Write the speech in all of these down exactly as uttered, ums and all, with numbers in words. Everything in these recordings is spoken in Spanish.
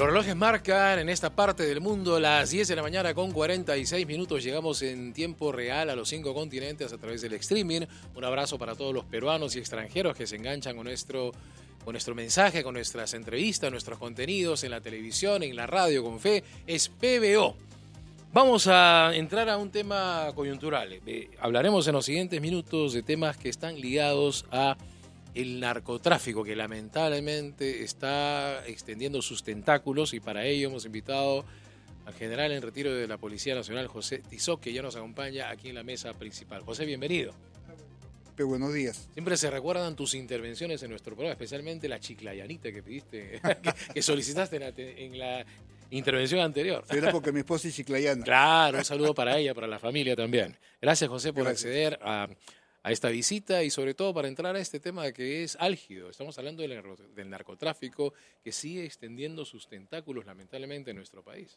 Los relojes marcan en esta parte del mundo las diez de la mañana con cuarenta y seis minutos. Llegamos en tiempo real a los cinco continentes a través del streaming. Un abrazo para todos los peruanos y extranjeros que se enganchan con nuestro, con nuestro mensaje, con nuestras entrevistas, nuestros contenidos en la televisión, en la radio, con fe. Es P B O. Vamos a entrar a un tema coyuntural. Eh, hablaremos en los siguientes minutos de temas que están ligados a el narcotráfico, que lamentablemente está extendiendo sus tentáculos, y para ello hemos invitado al general en retiro de la Policía Nacional, José Tizoc, que ya nos acompaña aquí en la mesa principal. José, bienvenido. Pero buenos días. Siempre se recuerdan tus intervenciones en nuestro programa, especialmente la chiclayanita que pediste, que, que solicitaste en la, en la intervención anterior. Será porque mi esposa es chiclayana. Claro, un saludo para ella, para la familia también. Gracias, José, por Gracias. acceder a... a esta visita y sobre todo para entrar a este tema que es álgido. Estamos hablando del, del narcotráfico que sigue extendiendo sus tentáculos lamentablemente en nuestro país.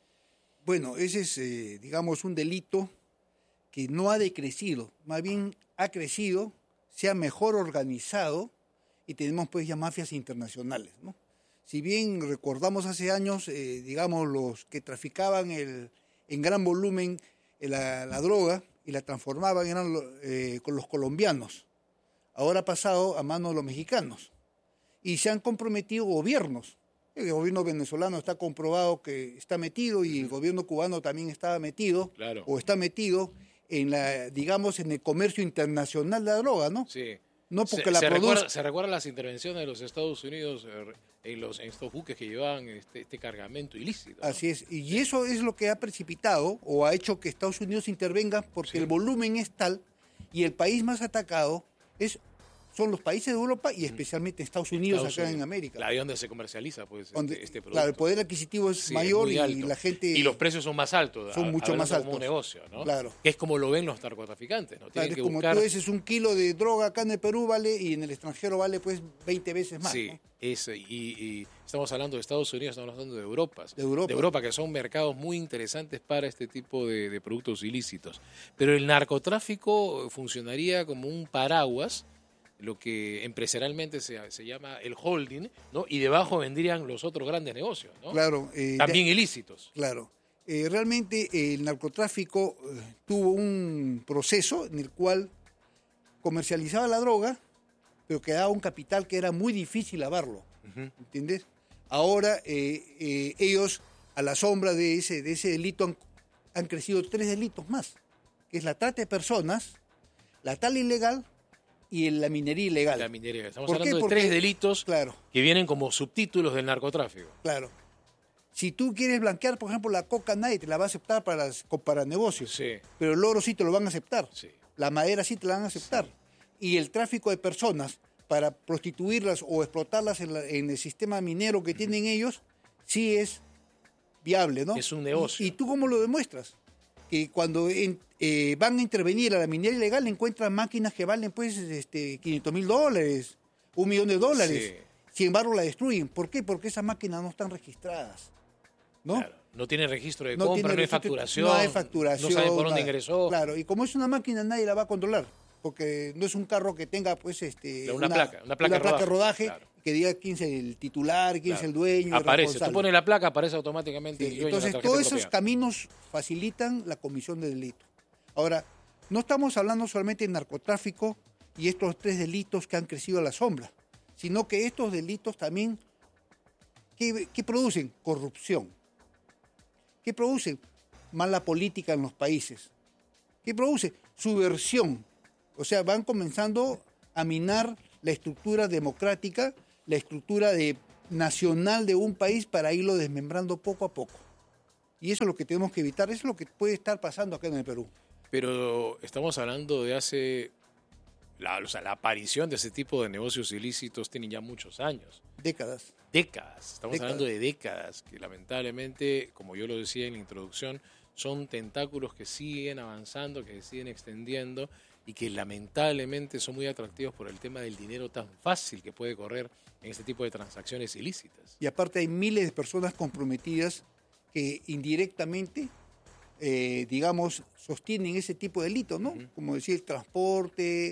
Bueno, ese es, eh, digamos, un delito que no ha decrecido, más bien ha crecido, se ha mejor organizado y tenemos pues ya mafias internacionales, ¿no? Si bien recordamos hace años, eh, digamos, los que traficaban el, en gran volumen eh, la, la droga, y la transformaban eran eh, con los colombianos. Ahora ha pasado a manos de los mexicanos. Y se han comprometido gobiernos. El gobierno venezolano está comprobado que está metido y el gobierno cubano también estaba metido, claro, o está metido en la, digamos, en el comercio internacional de la droga, ¿no? Sí. No porque se, la se, produce... recuerda, se recuerdan las intervenciones de los Estados Unidos en, los, en estos buques que llevaban este, este cargamento ilícito, ¿no? Así es, y eso es lo que ha precipitado o ha hecho que Estados Unidos intervenga, porque sí, el volumen es tal y el país más atacado es, son los países de Europa y especialmente Estados Unidos, Estados acá Unidos. En América. Ahí donde se comercializa pues, donde, este, este producto. Claro, el poder adquisitivo es sí, mayor es y la gente... Y los precios son más altos. Son mucho más altos. Como un negocio, ¿no? Claro. Que es como lo ven los narcotraficantes, ¿no? Claro, que como buscar... tú dices, un kilo de droga acá en el Perú vale y en el extranjero vale pues veinte veces más. Sí, ¿no? es, y, y estamos hablando de Estados Unidos, estamos hablando de Europa, de Europa. De Europa, que son mercados muy interesantes para este tipo de, de productos ilícitos. Pero el narcotráfico funcionaría como un paraguas, lo que empresarialmente se, se llama el holding, ¿no? Y debajo vendrían los otros grandes negocios, ¿no? Claro. Eh, También ilícitos. Claro. Eh, realmente eh, el narcotráfico eh, tuvo un proceso en el cual comercializaba la droga, pero quedaba un capital que era muy difícil lavarlo, uh-huh. ¿Entiendes? Ahora eh, eh, ellos, a la sombra de ese, de ese delito, han, han crecido tres delitos más, que es la trata de personas, la tala ilegal y la minería ilegal. La minería. Estamos ¿Por hablando qué? de Porque, tres delitos claro, que vienen como subtítulos del narcotráfico. Claro. Si tú quieres blanquear, por ejemplo, la coca, nadie te la va a aceptar para, para negocios. Sí. Pero el oro sí te lo van a aceptar. Sí. La madera sí te la van a aceptar. Sí. Y el tráfico de personas para prostituirlas o explotarlas en, la, en el sistema minero que uh-huh. tienen ellos, sí es viable, ¿no? Es un negocio. ¿Y, y tú cómo lo demuestras? Que cuando en, eh, van a intervenir a la minería ilegal encuentran máquinas que valen pues este, quinientos mil dólares, un millón de dólares. Sí. Sin embargo la destruyen. ¿Por qué? Porque esas máquinas no están registradas, ¿no? Claro. No tiene registro de no compra, no hay registro, facturación. No hay facturación. No saben por dónde ingresó. Claro, y como es una máquina nadie la va a controlar, porque no es un carro que tenga pues este una, una placa, una placa, una de placa rodaje, rodaje claro. Que diga quién es el titular, quién claro. es el dueño. Aparece, el tú pones la placa, aparece automáticamente sí, el dueño. Entonces, de la todos propiedad. esos caminos facilitan la comisión de delito. Ahora, no estamos hablando solamente de narcotráfico y estos tres delitos que han crecido a la sombra, sino que estos delitos también, ¿qué, qué producen? Corrupción. ¿Qué producen? Mala política en los países. ¿Qué produce? Subversión. O sea, van comenzando a minar la estructura democrática, la estructura de, nacional de un país para irlo desmembrando poco a poco. Y eso es lo que tenemos que evitar, eso es lo que puede estar pasando acá en el Perú. Pero estamos hablando de hace... La, o sea, la aparición de ese tipo de negocios ilícitos tiene ya muchos años. Décadas. Décadas. Estamos décadas. hablando de décadas que lamentablemente, como yo lo decía en la introducción, son tentáculos que siguen avanzando, que se siguen extendiendo y que lamentablemente son muy atractivos por el tema del dinero tan fácil que puede correr en este tipo de transacciones ilícitas. Y aparte hay miles de personas comprometidas que indirectamente, eh, digamos, sostienen ese tipo de delitos, ¿no? Uh-huh. Como decir, el transporte,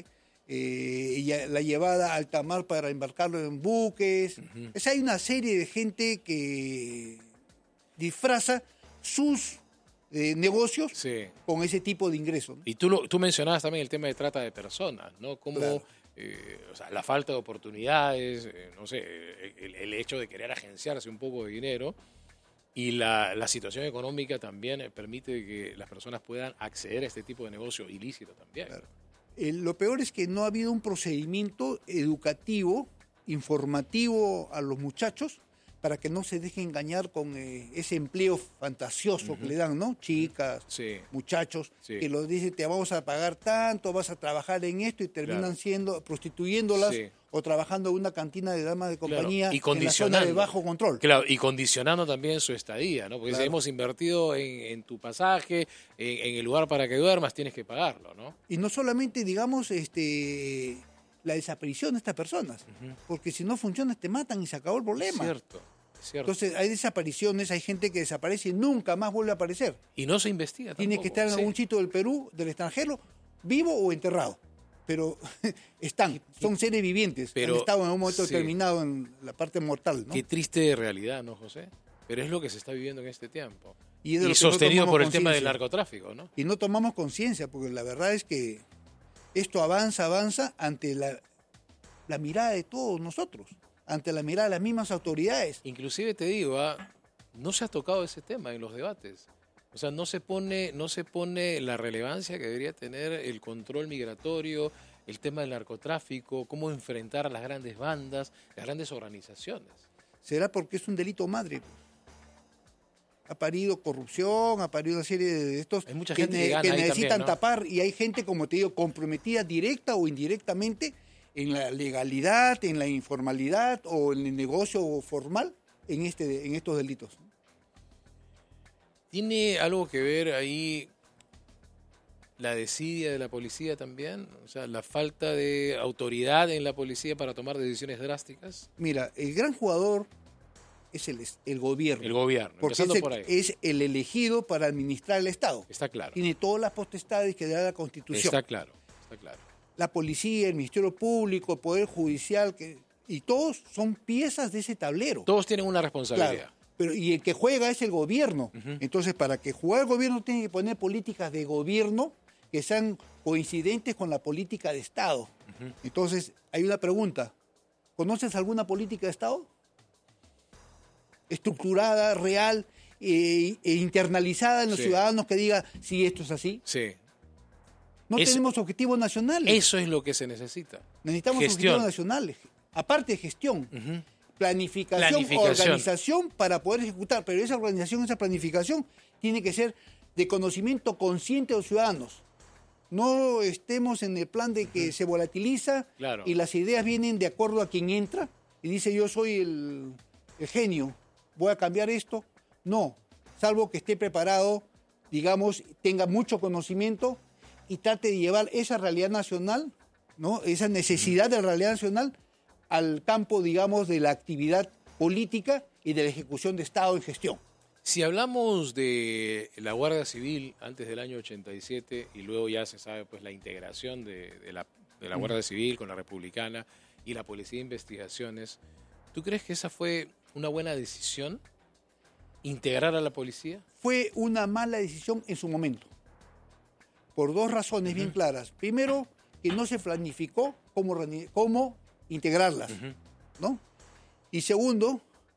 eh, y la llevada a alta mar para embarcarlo en buques. Uh-huh. Es, hay una serie de gente que disfraza sus eh, negocios sí. con ese tipo de ingresos, ¿no? Y tú, lo, tú mencionabas también el tema de trata de personas, ¿no? Cómo claro. eh, o sea, la falta de oportunidades, eh, no sé, el, el hecho de querer agenciarse un poco de dinero y la, la situación económica también permite que las personas puedan acceder a este tipo de negocio ilícito también. Claro. Eh, lo peor es que no ha habido un procedimiento educativo, informativo a los muchachos para que no se dejen engañar con eh, ese empleo fantasioso uh-huh. que le dan, ¿no? Chicas, sí. muchachos, sí. que los dicen, te vamos a pagar tanto, vas a trabajar en esto y terminan claro. siendo prostituyéndolas sí. o trabajando en una cantina de damas de compañía claro. y en la zona de bajo control. Claro, y condicionando también su estadía, ¿no? Porque claro. si hemos invertido en, en tu pasaje, en, en el lugar para que duermas, tienes que pagarlo, ¿no? Y no solamente, digamos, este... la desaparición de estas personas, uh-huh. porque si no funciona te matan y se acabó el problema. Cierto, cierto. Entonces hay desapariciones, hay gente que desaparece y nunca más vuelve a aparecer. Y no se investiga Tiene tampoco. que estar en sí. algún sitio del Perú, del extranjero, vivo o enterrado. Pero están, son seres vivientes, pero, han estado en un momento sí. determinado en la parte mortal, ¿no? Qué triste realidad, ¿no, José? Pero es lo que se está viviendo en este tiempo. Y, y sostenido no por el tema del narcotráfico, ¿no? Y no tomamos conciencia, porque la verdad es que esto avanza, avanza ante la, la mirada de todos nosotros, ante la mirada de las mismas autoridades. Inclusive te digo, ¿eh? no se ha tocado ese tema en los debates. O sea, no se pone, no se pone la relevancia que debería tener el control migratorio, el tema del narcotráfico, cómo enfrentar a las grandes bandas, las grandes organizaciones. ¿Será porque es un delito madre? Ha parido corrupción, ha parido una serie de estos hay mucha que, gente que, ne- gana que ahí necesitan también, ¿no? tapar, y hay gente, como te digo, comprometida directa o indirectamente en la legalidad, en la informalidad o en el negocio formal en este en estos delitos. ¿Tiene algo que ver ahí la desidia de la policía también? O sea, la falta de autoridad en la policía para tomar decisiones drásticas. Mira, el gran jugador es el, el gobierno. El gobierno, porque es el, por ahí. es el elegido para administrar el Estado. Está claro. Tiene todas las potestades que da la Constitución. Está claro, está claro. La policía, el Ministerio Público, el Poder Judicial, que, y todos son piezas de ese tablero. Todos tienen una responsabilidad. Claro, pero, y el que juega es el gobierno. Uh-huh. Entonces, para que juegue el gobierno, tiene que poner políticas de gobierno que sean coincidentes con la política de Estado. Uh-huh. Entonces, hay una pregunta. ¿Conoces alguna política de Estado? Estructurada, real eh, e internalizada en los sí. ciudadanos que diga si esto es así. Sí. No eso, tenemos objetivos nacionales. Eso es lo que se necesita. Necesitamos gestión. objetivos nacionales. Aparte de gestión. Uh-huh. Planificación, planificación, organización para poder ejecutar. Pero esa organización, esa planificación tiene que ser de conocimiento consciente de los ciudadanos. No estemos en el plan de que uh-huh. se volatiliza claro. y las ideas vienen de acuerdo a quien entra y dice yo soy el, el genio, voy a cambiar esto. No, salvo que esté preparado, digamos, tenga mucho conocimiento y trate de llevar esa realidad nacional, ¿no? Esa necesidad de la realidad nacional al campo, digamos, de la actividad política y de la ejecución de Estado en gestión. Si hablamos de la Guardia Civil antes del año ochenta y siete y luego ya se sabe pues la integración de, de, la, de la Guardia Civil con la Republicana y la Policía de Investigaciones, ¿tú crees que esa fue una buena decisión, integrar a la policía? Fue una mala decisión en su momento, por dos razones uh-huh. bien claras. Primero, que no se planificó cómo, cómo integrarlas, uh-huh. ¿no? Y segundo,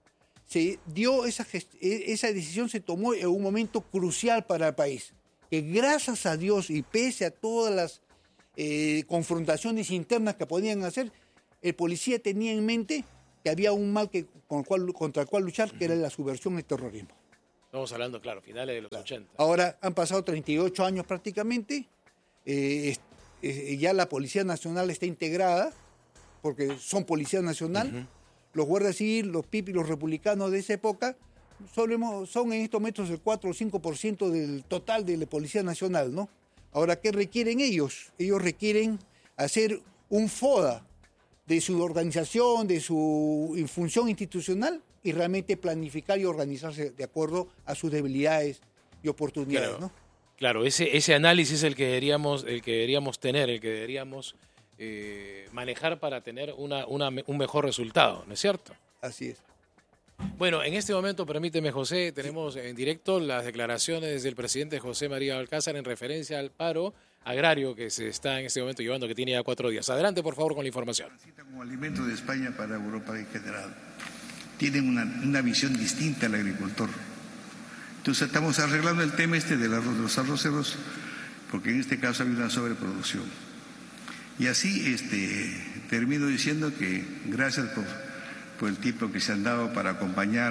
se dio esa, gest- esa decisión se tomó en un momento crucial para el país, que gracias a Dios y pese a todas las eh, confrontaciones internas que podían hacer, el policía tenía en mente que había un mal que, con el cual, contra el cual luchar, uh-huh. que era la subversión y el terrorismo. Estamos hablando, claro, finales de los claro. ochenta. Ahora han pasado treinta y ocho años prácticamente, eh, eh, ya la Policía Nacional está integrada, porque son Policía Nacional, uh-huh. los guardias civiles, los P I P y los republicanos de esa época son, son en estos momentos el cuatro o cinco por ciento del total de la Policía Nacional, ¿no? Ahora, ¿qué requieren ellos? Ellos requieren hacer un FODA de su organización, de su función institucional y realmente planificar y organizarse de acuerdo a sus debilidades y oportunidades, claro, ¿no? Claro, ese, ese análisis es el que deberíamos, el que deberíamos tener, el que deberíamos eh, manejar para tener una, una, un mejor resultado, ¿no es cierto? Así es. Bueno, en este momento, permíteme, José, tenemos en directo las declaraciones del presidente José María Balcázar en referencia al paro agrario que se está en este momento llevando, que tiene ya cuatro días. Adelante, por favor, con la información. Como alimento de España para Europa en general. Tienen una, una visión distinta al agricultor. Entonces estamos arreglando el tema este del arroz, de los arroceros, porque en este caso hay una sobreproducción. Y así este, termino diciendo que gracias por, por el tiempo que se han dado para acompañar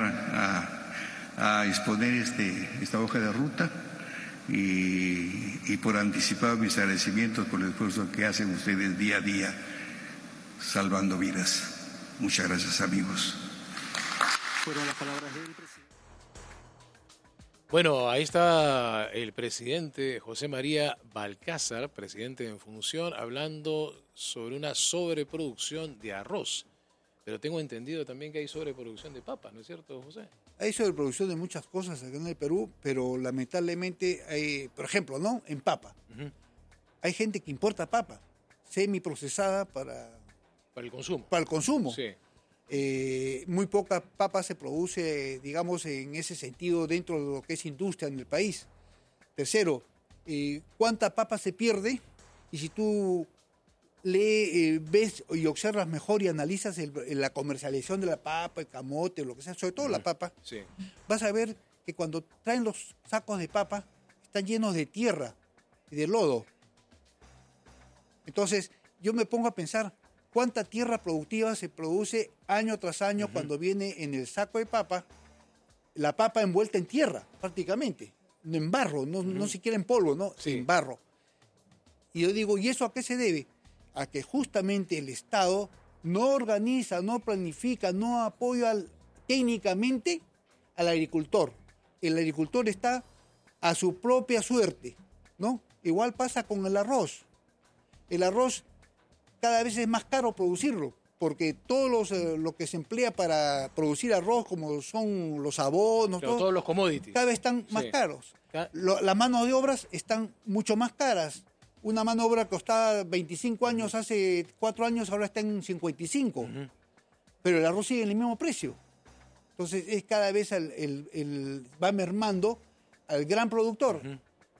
a, a exponer este, esta hoja de ruta y, y por anticipado mis agradecimientos por el esfuerzo que hacen ustedes día a día salvando vidas. Muchas gracias, amigos. Fueron las palabras del presidente. Bueno, ahí está el presidente José María Balcázar, presidente en función, hablando sobre una sobreproducción de arroz. Pero tengo entendido también que hay sobreproducción de papas, ¿no es cierto, José? Hay sobreproducción de muchas cosas acá en el Perú, pero lamentablemente, hay, por ejemplo, ¿no? En papa. Uh-huh. Hay gente que importa papa semiprocesada para... Para el consumo. Para el consumo. Sí. Eh, muy poca papa se produce, digamos, en ese sentido dentro de lo que es industria en el país. Tercero, eh, ¿cuánta papa se pierde? Y si tú le eh, ves y observas mejor y analizas el, la comercialización de la papa, el camote, lo que sea, sobre todo uh-huh. la papa, sí. vas a ver que cuando traen los sacos de papa están llenos de tierra y de lodo. Entonces, yo me pongo a pensar, ¿cuánta tierra productiva se produce año tras año uh-huh. cuando viene en el saco de papa? La papa envuelta en tierra, prácticamente, en barro, no, uh-huh. no siquiera en polvo, no, sí. en barro. Y yo digo, ¿y eso a qué se debe? A que justamente el Estado no organiza, no planifica, no apoya técnicamente al agricultor. El agricultor está a su propia suerte, ¿no? Igual pasa con el arroz. El arroz cada vez es más caro producirlo, porque todo los, eh, lo que se emplea para producir arroz, como son los abonos, todo, todos los commodities, cada vez están más sí. caros. Lo, las manos de obras están mucho más caras. Una mano de obra costaba veinticinco años, uh-huh. hace cuatro años, ahora está en cincuenta y cinco. Uh-huh. Pero el arroz sigue en el mismo precio. Entonces, es cada vez el, el, el, va mermando al gran productor. Uh-huh.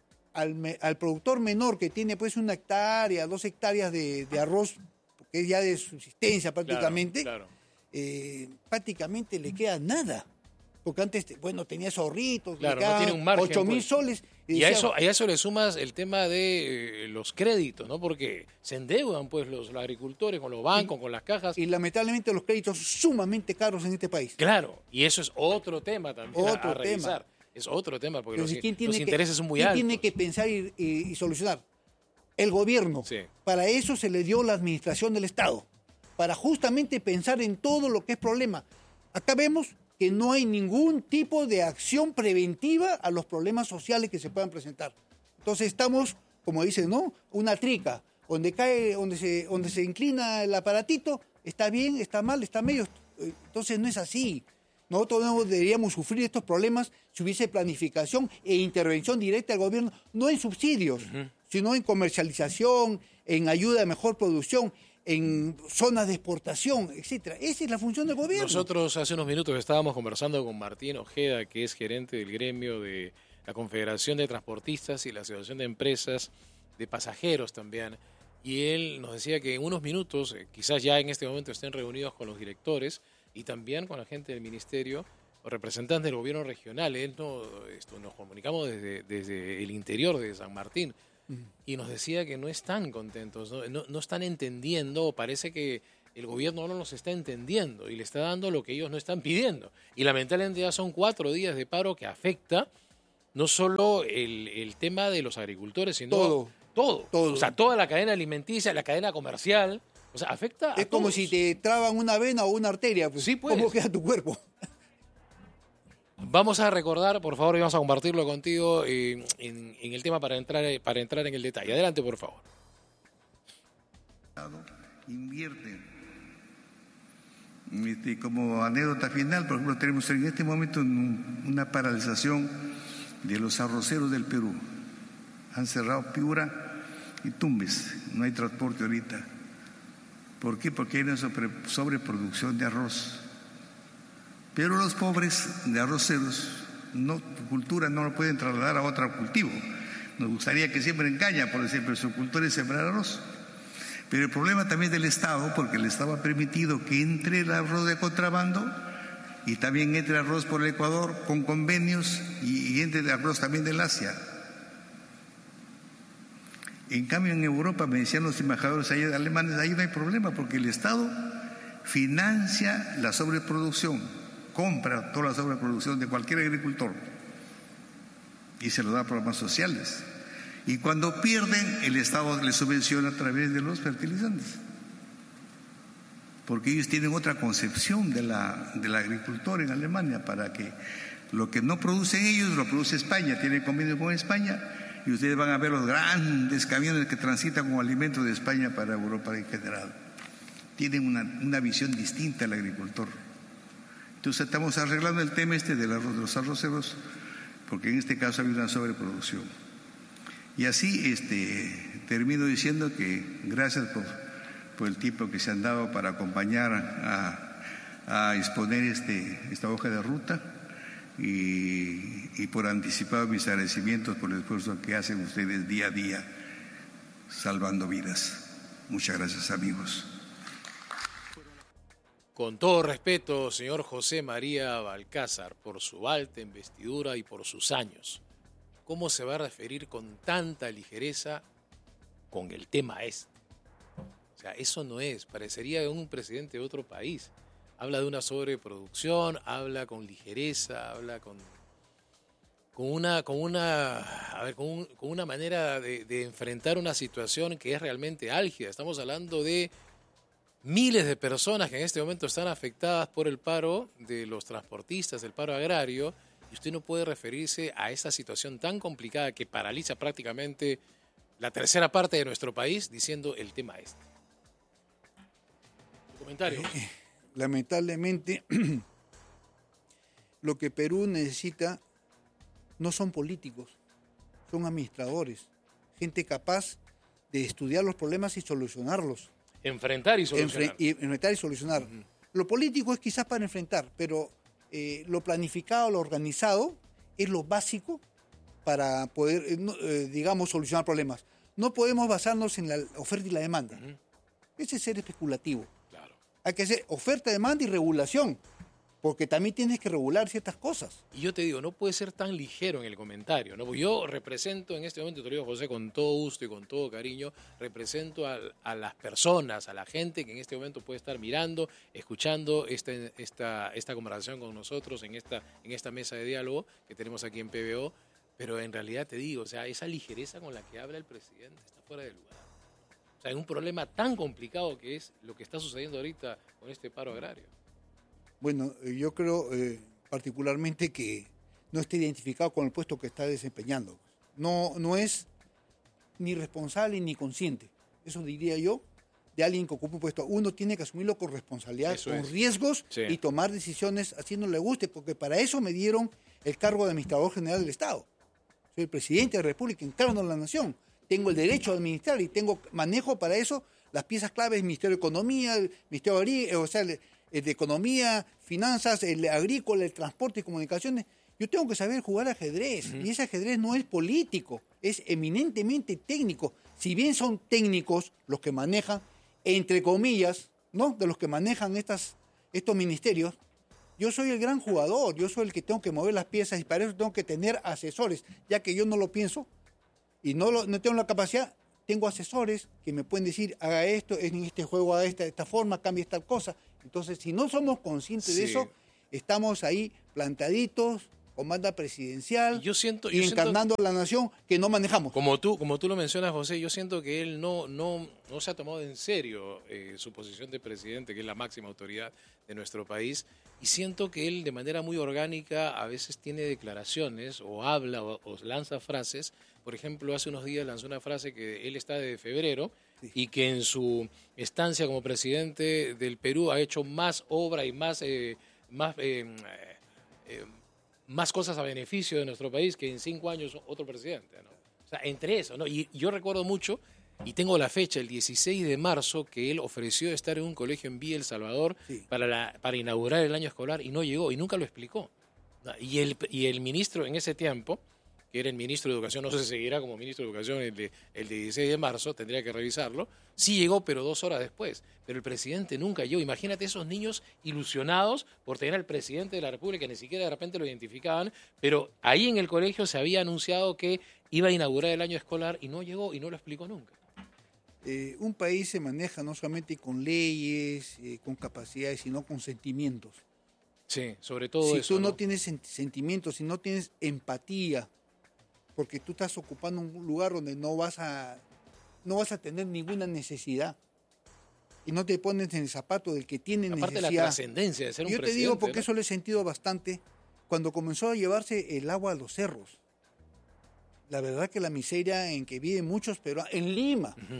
Al, al productor menor que tiene pues una hectárea, dos hectáreas de, de arroz, que es ya de subsistencia prácticamente, claro, claro. Eh, prácticamente le queda nada. Porque antes, bueno, tenía zorritos, claro, le no tiene un margen, ocho mil pues. soles. Y, y a, eso, a eso le sumas el tema de eh, los créditos, ¿no? Porque se endeudan pues los, los agricultores con los bancos, y, con las cajas. Y lamentablemente los créditos sumamente caros en este país. Claro, y eso es otro tema también otro a, a revisar. Tema. Es otro tema, porque los, ¿quién tiene los que, intereses son muy ¿quién altos. Tiene que pensar y, y, y solucionar? El gobierno. Sí. Para eso se le dio la administración del Estado. Para justamente pensar en todo lo que es problema. Acá vemos que no hay ningún tipo de acción preventiva a los problemas sociales que se puedan presentar. Entonces estamos, como dicen, ¿no? Una trica, donde cae, donde se, donde se inclina el aparatito, está bien, está mal, está medio. Entonces no es así. Nosotros no deberíamos sufrir estos problemas si hubiese planificación e intervención directa del gobierno, no en subsidios, uh-huh. sino en comercialización, en ayuda a mejor producción, en zonas de exportación, etcétera. Esa es la función del gobierno. Nosotros hace unos minutos estábamos conversando con Martín Ojeda, que es gerente del gremio de la Confederación de Transportistas y la Asociación de Empresas de Pasajeros también, y él nos decía que en unos minutos, eh, quizás ya en este momento estén reunidos con los directores y también con la gente del ministerio o representantes del gobierno regional. Él no, esto, nos comunicamos desde, desde el interior de San Martín, y nos decía que no están contentos, no, no, no están entendiendo, parece que el gobierno no los está entendiendo y le está dando lo que ellos no están pidiendo. Y lamentablemente ya son cuatro días de paro que afecta no solo el, el tema de los agricultores, sino todo, todo. todo. O sea, toda la cadena alimenticia, la cadena comercial, o sea, afecta a Es como todos. si te traban una vena o una arteria, pues, sí, pues. ¿Cómo queda tu cuerpo? Vamos a recordar, por favor, y vamos a compartirlo contigo eh, en, en el tema para entrar, para entrar en el detalle. Adelante, por favor. Invierte. Este, como anécdota final, por ejemplo, tenemos en este momento una paralización de los arroceros del Perú. Han cerrado Piura y Tumbes. No hay transporte ahorita. ¿Por qué? Porque hay una sobre, sobreproducción de arroz. Pero los pobres de arroceros, no, su cultura no lo pueden trasladar a otro cultivo. Nos gustaría que siembren caña, por ejemplo, su cultura es sembrar arroz. Pero el problema también del Estado, porque el Estado ha permitido que entre el arroz de contrabando y también entre arroz por el Ecuador con convenios y, y entre el arroz también del Asia. En cambio, en Europa, me decían los embajadores ahí, alemanes, ahí no hay problema, porque el Estado financia la sobreproducción, compra toda la sobreproducción de cualquier agricultor y se lo da a programas sociales. Y cuando pierden, el Estado les subvenciona a través de los fertilizantes. Porque ellos tienen otra concepción de la, del agricultor en Alemania, para que lo que no producen ellos lo produce España, tienen convenio con España, y ustedes van a ver los grandes camiones que transitan con alimentos de España para Europa en general. Tienen una, una visión distinta al agricultor. Entonces estamos arreglando el tema este del arroz, de los arroceros, porque en este caso hay una sobreproducción. Y así este, termino diciendo que gracias por, por el tiempo que se han dado para acompañar a, a exponer este, esta hoja de ruta y, y por anticipado mis agradecimientos por el esfuerzo que hacen ustedes día a día salvando vidas. Muchas gracias, amigos. Con todo respeto, señor José María Balcázar, por su alta investidura y por sus años, ¿cómo se va a referir con tanta ligereza con el tema este? O sea, eso no es, parecería un presidente de otro país. Habla de una sobreproducción, habla con ligereza, habla con, con una, con una, a ver, con, un, con una manera de, de enfrentar una situación que es realmente álgida. Estamos hablando de miles de personas que en este momento están afectadas por el paro de los transportistas, el paro agrario, y usted no puede referirse a esta situación tan complicada que paraliza prácticamente la tercera parte de nuestro país diciendo el tema este. Comentario. Eh, lamentablemente, lo que Perú necesita no son políticos, son administradores, gente capaz de estudiar los problemas y solucionarlos. Enfrentar y solucionar. Enfre- y enfrentar y solucionar. Uh-huh. Lo político es quizás para enfrentar, pero eh, lo planificado, lo organizado, es lo básico para poder, eh, no, eh, digamos, solucionar problemas. No podemos basarnos en la oferta y la demanda. Uh-huh. Ese es ser especulativo. Claro. Hay que hacer oferta, demanda y regulación, porque también tienes que regular ciertas cosas. Y yo te digo, no puede ser tan ligero en el comentario, ¿no? Yo represento en este momento, te lo digo, José, con todo gusto y con todo cariño, represento a, a las personas, a la gente que en este momento puede estar mirando, escuchando esta, esta, esta conversación con nosotros en esta, en esta mesa de diálogo que tenemos aquí en P B O, pero en realidad te digo, o sea, esa ligereza con la que habla el presidente está fuera de lugar. O sea, es un problema tan complicado que es lo que está sucediendo ahorita con este paro agrario. Bueno, yo creo eh, particularmente que no está identificado con el puesto que está desempeñando. No, no es ni responsable ni consciente. Eso diría yo, de alguien que ocupa un puesto. Uno tiene que asumirlo con responsabilidad, eso con es. riesgos Sí. y tomar decisiones así no le guste, porque para eso me dieron el cargo de administrador general del Estado. Soy el presidente de la República, encarno de la nación. Tengo el derecho a administrar y tengo manejo para eso las piezas claves del Ministerio de Economía, el Ministerio de, o sea, el, de Economía, Finanzas, el agrícola, el transporte y comunicaciones. Yo tengo que saber jugar ajedrez, uh-huh. y ese ajedrez no es político, es eminentemente técnico. Si bien son técnicos los que manejan, entre comillas, ¿no?, de los que manejan estas, estos ministerios, yo soy el gran jugador, yo soy el que tengo que mover las piezas y para eso tengo que tener asesores, ya que yo no lo pienso y no, lo, no tengo la capacidad. Tengo asesores que me pueden decir, haga esto, en este juego haga esta, de esta forma, cambie tal cosa. Entonces, si no somos conscientes sí. de eso, estamos ahí plantaditos, con banda presidencial, yo siento, y yo encarnando siento, la nación que no manejamos. Como tú, como tú lo mencionas, José, yo siento que él no, no, no se ha tomado en serio eh, su posición de presidente, que es la máxima autoridad de nuestro país, y siento que él de manera muy orgánica a veces tiene declaraciones o habla o, o lanza frases. Por ejemplo, hace unos días lanzó una frase que él está de febrero sí. y que en su estancia como presidente del Perú ha hecho más obra y más, eh, más, eh, eh, más cosas a beneficio de nuestro país que en cinco años otro presidente, ¿no? O sea, entre eso, ¿no? Y yo recuerdo mucho Y tengo la fecha, el dieciséis de marzo, que él ofreció estar en un colegio en Villa El Salvador Sí. para, la, para inaugurar el año escolar y no llegó y nunca lo explicó. Y el, y el ministro en ese tiempo, que era el ministro de Educación, no sé si seguirá como ministro de Educación el de, el de dieciséis de marzo, tendría que revisarlo, sí llegó, pero dos horas después. Pero el presidente nunca llegó. Imagínate esos niños ilusionados por tener al presidente de la República, ni siquiera de repente lo identificaban, pero ahí en el colegio se había anunciado que iba a inaugurar el año escolar y no llegó y no lo explicó nunca. Eh, un país se maneja no solamente con leyes, eh, con capacidades, sino con sentimientos. Sí, sobre todo si eso. tú no, ¿no? tienes sent- sentimientos, si no tienes empatía, porque tú estás ocupando un lugar donde no vas a, no vas a tener ninguna necesidad y no te pones en el zapato del que tiene Aparte de la necesidad. trascendencia de ser un Yo te presidente. digo porque ¿no? eso lo he sentido bastante cuando comenzó a llevarse el agua a los cerros. La verdad que la miseria en que viven muchos peruanos, en Lima, Ujú.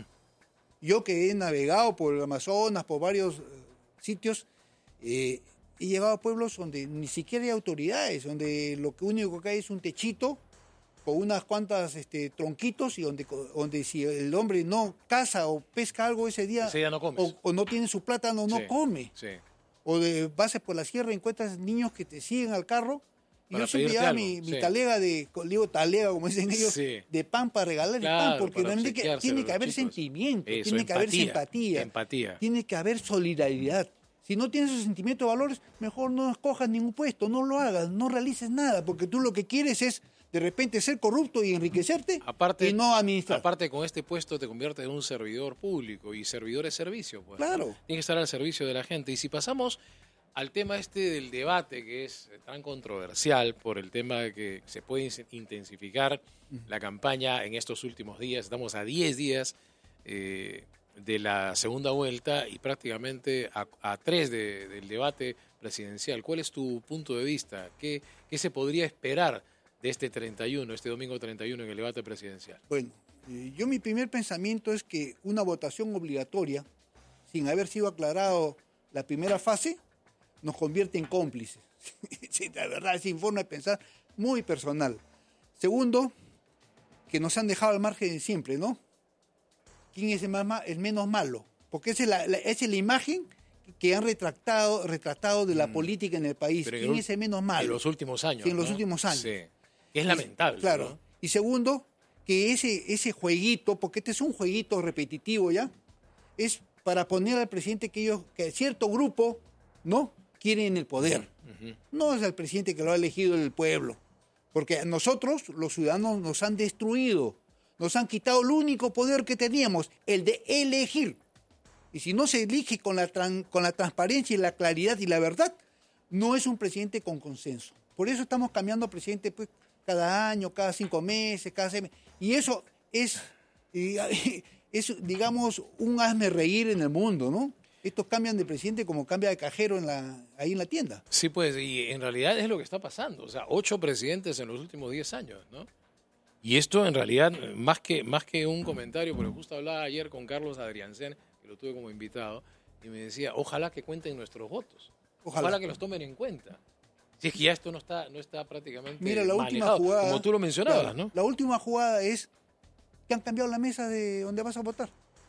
yo que he navegado por el Amazonas, por varios eh, sitios, eh, he llegado a pueblos donde ni siquiera hay autoridades, donde lo que único que hay es un techito con unas cuantas este, tronquitos y donde, donde si el hombre no caza o pesca algo ese día, Ese día no comes. o, o no tiene su plátano, no Sí, come. Sí. O de base por la sierra encuentras niños que te siguen al carro. Y Para yo siempre pedirte llevaba algo, mi, mi sí. talega de, digo talega, como dicen ellos, Sí. de pan para regalar Claro, el pan, porque para realmente que- tiene obsequiárselo que a haber los chicos. sentimiento, Eso, tiene que haber empatía, simpatía, empatía. tiene que haber solidaridad. Si no tienes esos sentimientos de valores, mejor no escojas ningún puesto, no lo hagas, no realices nada, porque tú lo que quieres es de repente ser corrupto y enriquecerte Aparte, y no administrar. aparte con este puesto te conviertes en un servidor público y servidor es servicio. Pues, ¿no? Claro. Tiene que estar al servicio de la gente. Y si pasamos al tema este del debate, que es tan controversial por el tema de que se puede intensificar la campaña en estos últimos días, estamos a diez días eh, de la segunda vuelta y prácticamente a, a tres de, del debate presidencial. ¿Cuál es tu punto de vista? ¿Qué, qué se podría esperar de este treinta y uno, este domingo treinta y uno en el debate presidencial? Bueno, eh, yo mi primer pensamiento es que una votación obligatoria, sin haber sido aclarado la primera fase, nos convierte en cómplices. Sí, la verdad, es un forma de pensar muy personal. Segundo, que nos han dejado al margen de siempre, ¿no? ¿Quién es el, más, ma- el menos malo? Porque esa es la, la- esa es la imagen que han retratado, retratado de la Mm. política en el país. Pero en ¿Quién el- es el menos malo? En los últimos años. Sí, en los ¿no? últimos años. Sí. Es lamentable. Claro. ¿no? Y segundo, que ese, ese jueguito, porque este es un jueguito repetitivo ya, es para poner al presidente que ellos, que cierto grupo, ¿no?, quiere en el poder. Ujú. No es al presidente que lo ha elegido el pueblo. Porque a nosotros, los ciudadanos, nos han destruido. Nos han quitado el único poder que teníamos, el de elegir. Y si no se elige con la, tran- con la transparencia y la claridad y la verdad, no es un presidente con consenso. Por eso estamos cambiando presidente pues, cada año, cada cinco meses, cada seis meses. Y eso es, eh, es, digamos, un hazme reír en el mundo, ¿no? Estos cambian de presidente como cambia de cajero en la, ahí en la tienda. Sí, pues, y en realidad es lo que está pasando. O sea, ocho presidentes en los últimos diez años, ¿no? Y esto en realidad, más que, más que un comentario, porque justo hablaba ayer con Carlos Adriancén, que lo tuve como invitado, y me decía, ojalá que cuenten nuestros votos. Ojalá, Ojalá. que los tomen en cuenta. Si es que ya esto no está, no está prácticamente Mira, la última manejado, jugada. como tú lo mencionabas, Claro, ¿no? La última jugada es que han cambiado la mesa de donde vas a votar.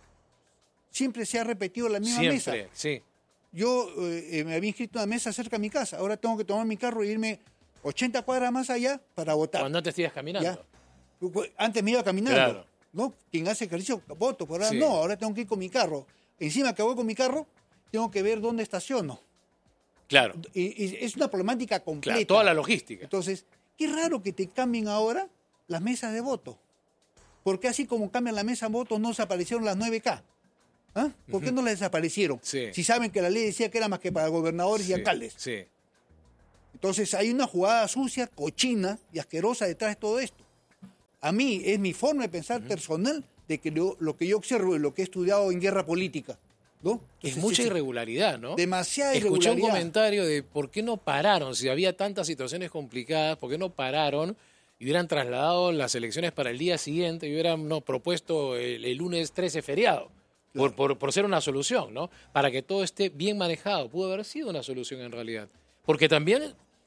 Siempre se ha repetido la misma mesa. Siempre, sí. Yo eh, me había inscrito en una mesa cerca de mi casa. Ahora tengo que tomar mi carro e irme ochenta cuadras más allá para votar. Cuando antes te ibas caminando. Ya. Antes me iba caminando. Claro. ¿No? Quien hace ejercicio, voto. Por ahora Sí. no, ahora tengo que ir con mi carro. Encima que voy con mi carro, tengo que ver dónde estaciono. Claro, Y, y es una problemática completa. claro, toda la logística. Entonces, qué raro que te cambien ahora las mesas de voto. Porque así como cambian la mesa de voto, no desaparecieron las nueve K. ¿Ah? ¿Por qué no las desaparecieron? Sí. Si saben que la ley decía que era más que para gobernadores Sí, y alcaldes. Sí. Entonces hay una jugada sucia, cochina y asquerosa detrás de todo esto. A mí es mi forma de pensar personal de que lo, lo que yo observo y lo que he estudiado en guerra política. ¿no? Es Entonces, mucha es- irregularidad, ¿no? Demasiada Escuché un irregularidad. comentario de por qué no pararon, si había tantas situaciones complicadas, por qué no pararon y hubieran trasladado las elecciones para el día siguiente y hubieran no, propuesto el, el lunes trece feriado, por, por, por ser una solución, ¿no? Para que todo esté bien manejado. Pudo haber sido una solución en realidad. Porque también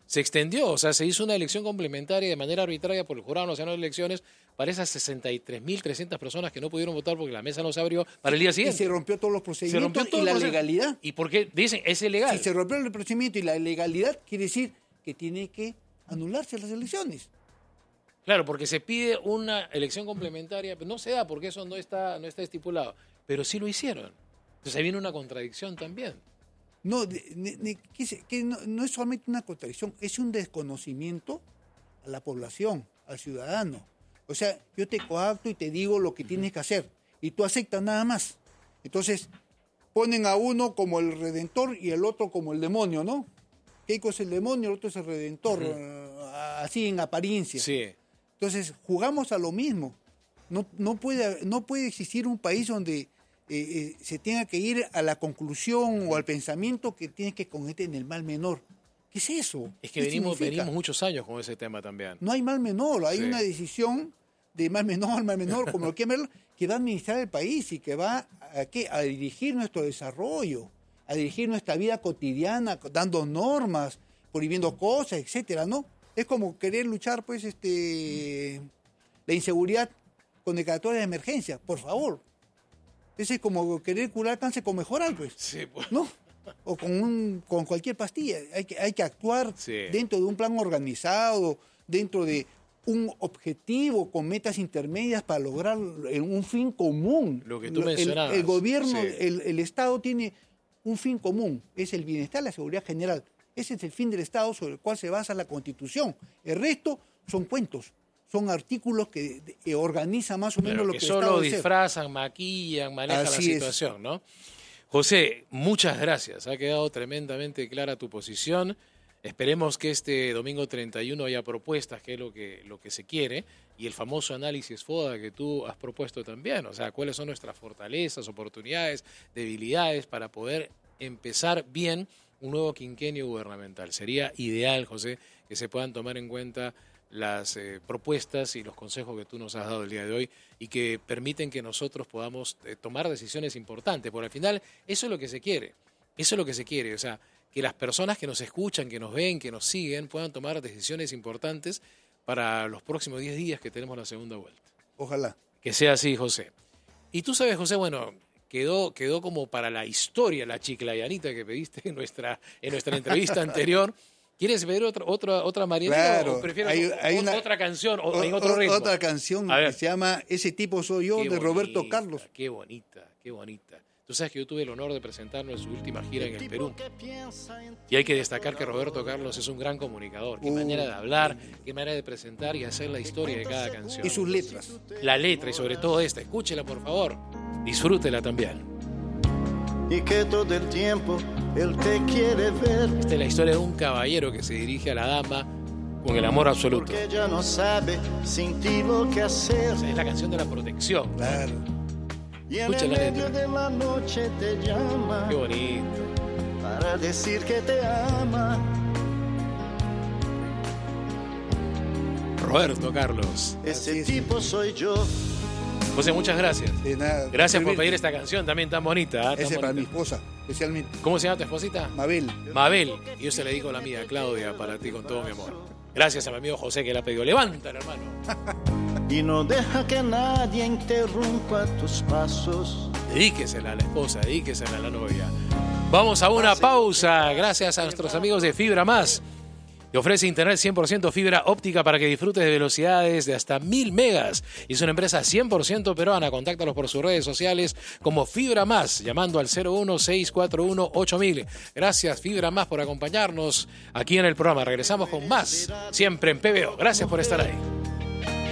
Se extendió, o sea, se hizo una elección complementaria de manera arbitraria por el Jurado Nacional de Elecciones para esas sesenta y tres mil trescientas personas que no pudieron votar porque la mesa no se abrió para el día siguiente. Y se rompió todos los procedimientos y la legalidad. ¿Y por qué? Dicen, es ilegal. Si se rompió el procedimiento y la legalidad, quiere decir que tiene que anularse las elecciones. Claro, porque se pide una elección complementaria, pero no se da porque eso no está, no está estipulado. Pero sí lo hicieron. Entonces ahí viene una contradicción también. No, de, de, de, que, que no, no es solamente una contradicción, es un desconocimiento a la población, al ciudadano. O sea, yo te coacto y te digo lo que tienes que hacer y tú aceptas nada más. Entonces, ponen a uno como el redentor y el otro como el demonio, ¿no? Keiko es el demonio, el otro es el redentor, uh-huh. así en apariencia. Sí. Entonces, jugamos a lo mismo. No, no, puede, no puede existir un país donde Eh, eh, se tenga que ir a la conclusión o al pensamiento que tiene que cometer en el mal menor. ¿Qué es eso? Es que venimos, venimos muchos años con ese tema también. No hay mal menor, hay sí. una decisión de mal menor, mal menor, como lo quieran verlo, que va a administrar el país y que va a, ¿qué? a dirigir nuestro desarrollo, a dirigir nuestra vida cotidiana, dando normas, prohibiendo cosas, etcétera, ¿no? Es como querer luchar, pues, este, la inseguridad con declaratorias de emergencia, por favor. Ese es como querer curar cáncer con mejorar, pues. Sí, pues. ¿No? O con, un, con cualquier pastilla. Hay que, hay que actuar sí. dentro de un plan organizado, dentro de un objetivo con metas intermedias para lograr un fin común. Lo que tú mencionabas. El, el gobierno, sí. el, el Estado tiene un fin común, es el bienestar, la seguridad general. Ese es el fin del Estado sobre el cual se basa la Constitución. El resto son cuentos. Son artículos que, que organizan más o menos Pero lo que, que el solo Estado debe disfrazan, ser. maquillan, manejan Así la es. situación, ¿no? José, muchas gracias. Ha quedado tremendamente clara tu posición. Esperemos que este domingo treinta y uno haya propuestas, que es lo que, lo que se quiere, y el famoso análisis FODA que tú has propuesto también. O sea, cuáles son nuestras fortalezas, oportunidades, debilidades para poder empezar bien un nuevo quinquenio gubernamental. Sería ideal, José, que se puedan tomar en cuenta las eh, propuestas y los consejos que tú nos has dado el día de hoy y que permiten que nosotros podamos eh, tomar decisiones importantes, porque al final eso es lo que se quiere, eso es lo que se quiere, o sea, que las personas que nos escuchan, que nos ven, que nos siguen, puedan tomar decisiones importantes para los próximos diez días que tenemos la segunda vuelta. Ojalá. Que sea así, José. Y tú sabes, José, bueno, quedó, quedó como para la historia la chiclayanita que pediste en nuestra, en nuestra entrevista anterior. ¿Quieres pedir otra otra otra marianera claro, o prefieres hay, hay otra, una, otra canción o, o, en otro ritmo? Otra canción que se llama Ese tipo soy yo, qué de Roberto bonita, Carlos. Qué bonita, qué bonita. Tú sabes que yo tuve el honor de presentarlo en su última gira en el Perú. Y hay que destacar que Roberto Carlos es un gran comunicador. Qué uh, manera de hablar, qué manera de presentar y hacer la historia de cada canción. Y sus letras. La letra y sobre todo esta. Escúchela, por favor. Disfrútela también. Y que todo el tiempo él te quiere ver. Esta es la historia de un caballero que se dirige a la dama con el amor absoluto. Porque ella no sabe sin ti lo que hacer. O sea, es la canción de la protección. Claro. Y en el medio de la noche te llama. Qué bonito. Para decir que te ama. Roberto Carlos. Ese tipo soy yo. José, muchas gracias. De nada. Gracias por pedir esta canción también tan bonita. ¿eh? Tan Ese bonita. para mi esposa, especialmente. ¿Cómo se llama tu esposita? Mabel. Mabel. Y yo se le digo a la mía, Claudia, para ti con todo mi amor. Gracias a mi amigo José que la ha pedido. Levántala, hermano. Y no deja que nadie interrumpa tus pasos. Dedíquesela a la esposa, dedíquesela a la novia. Vamos a una pausa. Gracias a nuestros amigos de Fibra Más. Te ofrece internet cien por ciento fibra óptica para que disfrutes de velocidades de hasta mil megas. Y es una empresa cien por ciento peruana. Contáctalos por sus redes sociales como Fibra Más, llamando al cero uno seis cuatro uno ocho mil. Gracias, Fibra Más, por acompañarnos aquí en el programa. Regresamos con más, siempre en P B O. Gracias por estar ahí.